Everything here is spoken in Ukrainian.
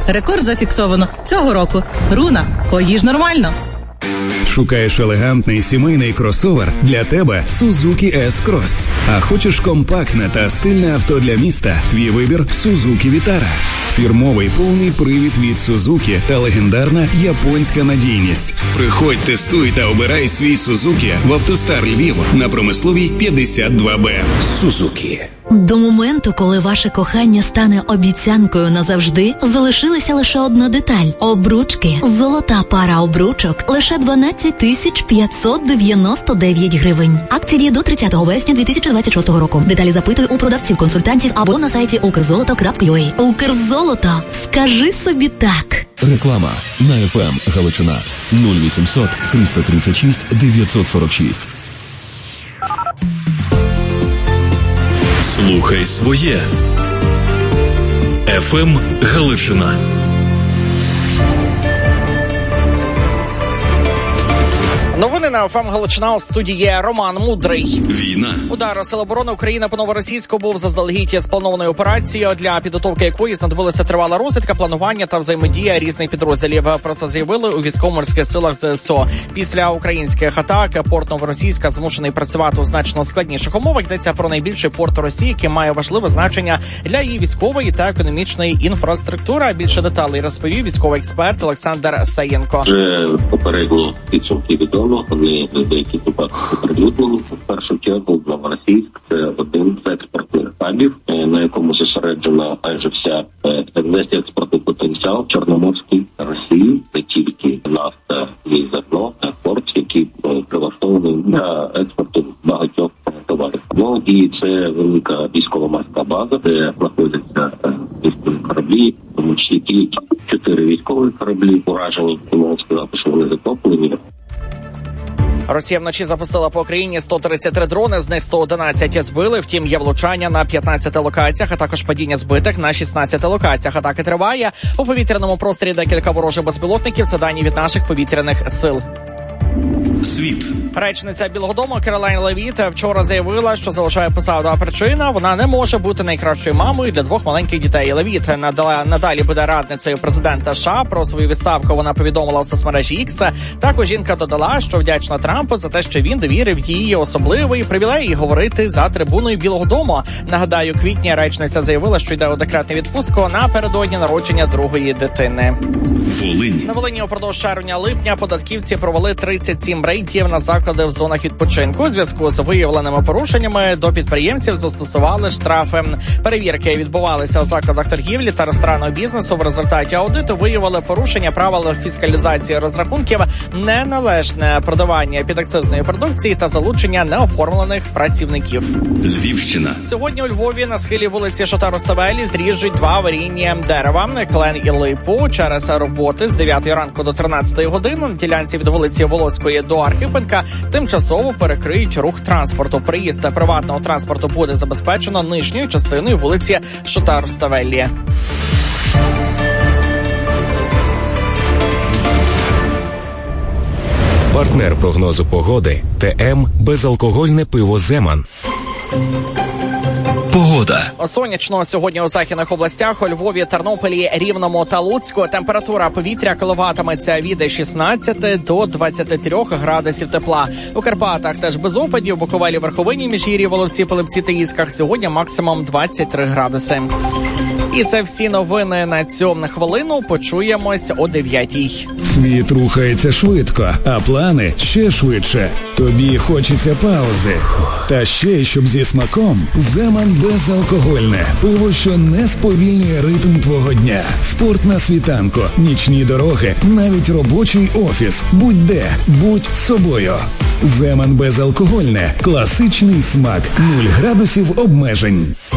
Рекорд зафіксовано цього року. Руна, поїж нормально. Шукаєш елегантний сімейний кросовер? Для тебе Suzuki S-Cross. А хочеш компактне та стильне авто для міста? Твій вибір Suzuki Vitara. Фірмовий повний привід від Suzuki та легендарна японська надійність. Приходь, тестуй та обирай свій Suzuki в Автостар Львів на Промисловій 52Б. Suzuki. До моменту, коли ваше кохання стане обіцянкою назавжди, залишилася лише одна деталь – обручки. Золота пара обручок – лише 12 599 гривень. Акція діє до 30 вересня 2026 року. Деталі запитуй у продавців-консультантів або на сайті ukrzoloto.ua. Укрзолото. Скажи собі так. Реклама на FM Галичина 0800 336 946. Слухай своє. ФМ Галичина. Новини на ФМ Галичина, у студії Роман Мудрий. Війна. Удар Сил оборони України по Новоросійську був заздалегідь спланованою операцією, для підготовки якої знадобилася тривала розвідка, планування та взаємодія різних підрозділів. Про це заявили у військово-морських силах ЗСУ. Після українських атак порт Новоросійська змушений працювати у значно складніших умовах. Йдеться про найбільший порт Росії, який має важливе значення для її військової та економічної інфраструктури. Більше деталей розповів військовий експерт Олександр Саєнко. Вже попередні підсумки відомо. Вони деякі випадки оприлюднені. В першу чергу Новоросійськ – це один з експортних хабів, на якому зосереджена майже весь експортний потенціал Чорноморський Росії, не тільки нафта і зерно, а порт, який прилаштований для експорту багатьох товарів. Ну і це велика військово-морська база, де знаходяться військові кораблі, тому що тільки 4 військові кораблі уражені, і можна сказати, що вони затоплені. Росія вночі запустила по Україні 133 дрони, з них 111 збили. Втім, є влучання на 15 локаціях, а також падіння збитих на 16 локаціях. Атаки триває. У повітряному просторі декілька ворожих безпілотників. Це дані від наших повітряних сил. Світ. Речниця Білого дому Керолайн Левіт вчора заявила, що залишає посаду, а причина – вона не може бути найкращою мамою для 2 маленьких дітей. Левіт надалі буде радницею президента США. Про свою відставку вона повідомила у соцмережі X. Також жінка додала, що вдячна Трампу за те, що він довірив їй особливий привілей говорити за трибуною Білого дому. Нагадаю, у квітні речниця заявила, що йде у декретну відпустку напередодні народження другої дитини. Волинь. На Волині упродовж червня-липня податківці провели 37 рейдів на заклади в зонах відпочинку. У зв'язку з виявленими порушеннями до підприємців застосували штрафи. Перевірки відбувалися у закладах торгівлі та ресторанного бізнесу. В результаті аудиту виявили порушення правил фіскалізації розрахунків, неналежне продавання підакцизної продукції та залучення неоформлених працівників. Львівщина. Сьогодні у Львові на схилі вулиці Шота-Руставелі зріжуть 2 аварійні дерева – клен і липу. Через роботи з 9 ранку до 13 години на ділянці від вулиці Волоської до Архипенка тимчасово перекриють рух транспорту. Приїзд приватного транспорту буде забезпечено нижньою частиною вулиці Шота-Руставелі. Партнер прогнозу погоди ТМ безалкогольне пиво «Земан». Погода. Сонячно сьогодні у західних областях, у Львові, Тернополі, Рівному та Луцьку. Температура повітря коливатиметься від 16 до 23 градусів тепла. У Карпатах теж без опадів, Буковелі, Верховині, Міжгір'ї, Воловці, Пилипці та Ісках сьогодні максимум 23 градуси. І це всі новини на цю хвилину. Почуємось о 9-й. Світ рухається швидко, а плани ще швидше. Тобі хочеться паузи. Та ще й щоб зі смаком. «Земан» безалкогольне. Пиво, що не сповільнює ритм твого дня. Спорт на світанку, нічні дороги, навіть робочий офіс. Будь-де, будь собою. «Земан» безалкогольне. Класичний смак. 0 градусів обмежень.